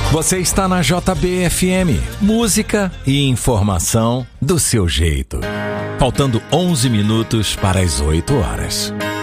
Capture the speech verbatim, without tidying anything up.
Você está na J B F M, música e informação do seu jeito. Faltando onze minutos para as oito horas.